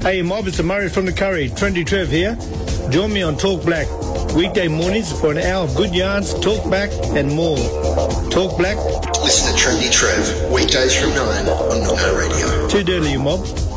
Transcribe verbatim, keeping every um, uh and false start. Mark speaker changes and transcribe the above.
Speaker 1: Hey mob, it's Murray from the Curry. Trendy Trev here. Join me on Talk Black. Weekday mornings for an hour of good yarns, talk back and more. Talk Black.
Speaker 2: Listen to Trendy Trev. Weekdays from nine on Nano Radio.
Speaker 1: Too dirty, you mob.